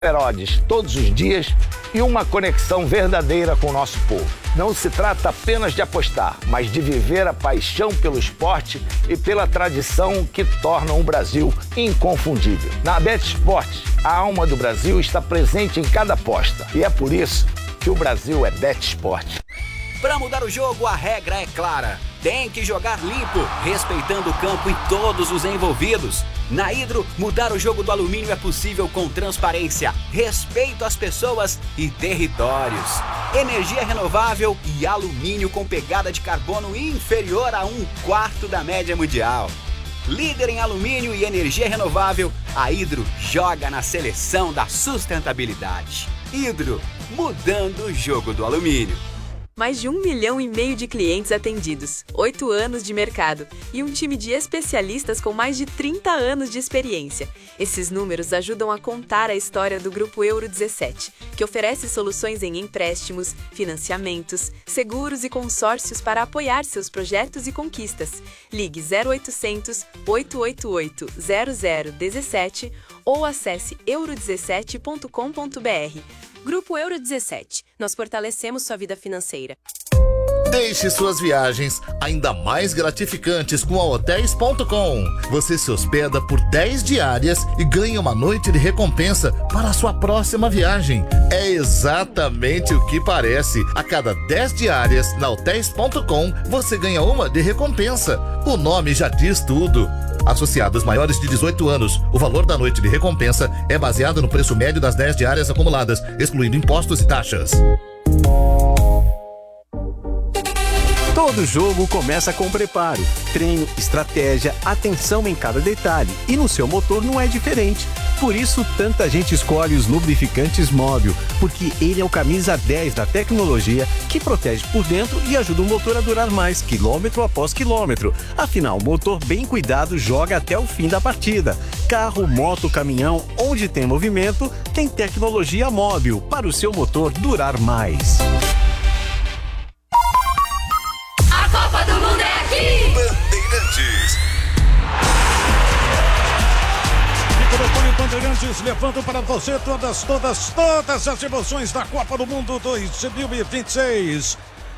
Herodes todos os dias e uma conexão verdadeira com o nosso povo. Não se trata apenas de apostar, mas de viver a paixão pelo esporte e pela tradição que tornam o Brasil inconfundível. Na Bet Esportes, a alma do Brasil está presente em cada aposta e é por isso que o Brasil é Bet Esportes. Para mudar o jogo, a regra é clara. Tem que jogar limpo, respeitando o campo e todos os envolvidos. Na Hidro, mudar o jogo do alumínio é possível com transparência, respeito às pessoas e territórios. Energia renovável e alumínio com pegada de carbono inferior a 1/4 da média mundial. Líder em alumínio e energia renovável, a Hidro joga na seleção da sustentabilidade. Hidro, mudando o jogo do alumínio. Mais de 1,5 milhão de clientes atendidos, 8 anos de mercado e um time de especialistas com mais de 30 anos de experiência. Esses números ajudam a contar a história do Grupo Euro 17, que oferece soluções em empréstimos, financiamentos, seguros e consórcios para apoiar seus projetos e conquistas. Ligue 0800 888 0017 ou acesse euro17.com.br. Grupo Euro 17. Nós fortalecemos sua vida financeira. Deixe suas viagens ainda mais gratificantes com a Hotels.com. Você se hospeda por 10 diárias e ganha uma noite de recompensa para a sua próxima viagem. É exatamente o que parece. A cada 10 diárias na Hotels.com, você ganha uma de recompensa. O nome já diz tudo. Associados maiores de 18 anos, o valor da noite de recompensa é baseado no preço médio das 10 diárias acumuladas, excluindo impostos e taxas. Todo jogo começa com preparo, treino, estratégia, atenção em cada detalhe. E no seu motor não é diferente. Por isso, tanta gente escolhe os lubrificantes Móbil, porque ele é o camisa 10 da tecnologia que protege por dentro e ajuda o motor a durar mais, quilômetro após quilômetro. Afinal, o motor bem cuidado joga até o fim da partida. Carro, moto, caminhão, onde tem movimento, tem tecnologia Móbil para o seu motor durar mais. A Copa do Mundo é aqui! Bandeirantes. Microfone Bandeirantes levando para você todas as emoções da Copa do Mundo 2026.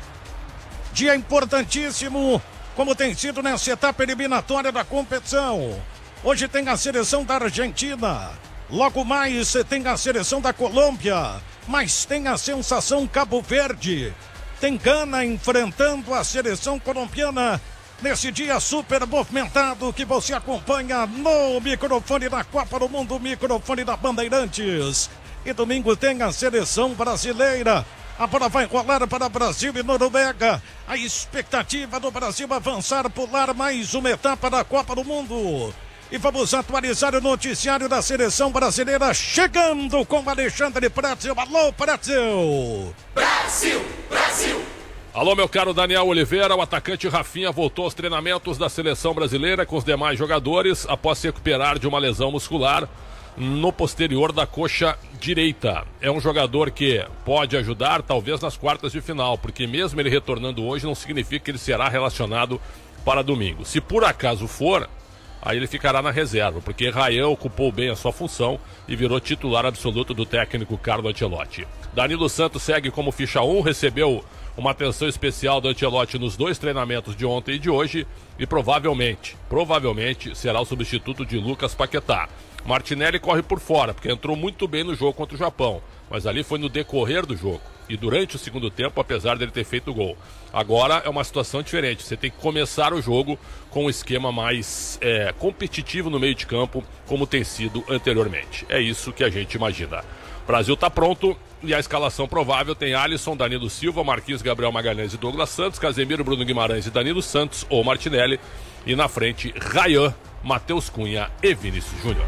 Dia importantíssimo, como tem sido nessa etapa eliminatória da competição. Hoje tem a seleção da Argentina, logo mais tem a seleção da Colômbia, mas tem a sensação Cabo Verde. Tem Gana enfrentando a seleção colombiana nesse dia super movimentado que você acompanha no microfone da Copa do Mundo, microfone da Bandeirantes. E domingo tem a seleção brasileira. A bola vai rolar para Brasil e Noruega. A expectativa do Brasil avançar, pular mais uma etapa da Copa do Mundo. E vamos atualizar o noticiário da seleção brasileira, chegando com Alexandre Pretzel. Alô, Pretzel! Brasil! Brasil! Alô, meu caro Daniel Oliveira, o atacante Rafinha voltou aos treinamentos da seleção brasileira com os demais jogadores após se recuperar de uma lesão muscular no posterior da coxa direita. É um jogador que pode ajudar talvez nas quartas de final, porque mesmo ele retornando hoje não significa que ele será relacionado para domingo. Se por acaso for, aí ele ficará na reserva, porque Rayan ocupou bem a sua função e virou titular absoluto do técnico Carlo Ancelotti. Danilo Santos segue como ficha 1, recebeu uma atenção especial do Ancelotti nos 2 treinamentos de ontem e de hoje e provavelmente será o substituto de Lucas Paquetá. Martinelli corre por fora, porque entrou muito bem no jogo contra o Japão, mas ali foi no decorrer do jogo e durante o segundo tempo, apesar dele ter feito gol. Agora é uma situação diferente, você tem que começar o jogo com um esquema mais competitivo no meio de campo, como tem sido anteriormente. É isso que a gente imagina. O Brasil está pronto e a escalação provável tem Alisson, Danilo Silva, Marquinhos, Gabriel Magalhães e Douglas Santos, Casemiro, Bruno Guimarães e Danilo Santos ou Martinelli. E na frente, Rayan, Matheus Cunha e Vinícius Júnior.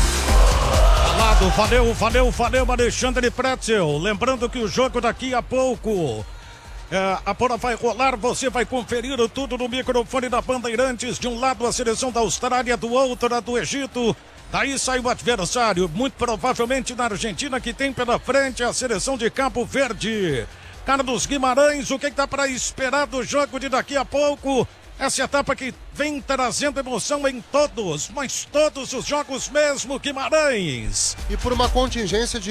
Valeu, Alexandre Pretzel. Lembrando que o jogo daqui a pouco, a bola vai rolar, você vai conferir tudo no microfone da Bandeirantes. De um lado a seleção da Austrália, do outro a do Egito. Daí sai o adversário, muito provavelmente na Argentina, que tem pela frente a seleção de Cabo Verde. Carlos Guimarães, o que dá para esperar do jogo de daqui a pouco? Essa etapa que vem trazendo emoção em todos, mas todos os jogos mesmo, Guimarães. E por uma contingência de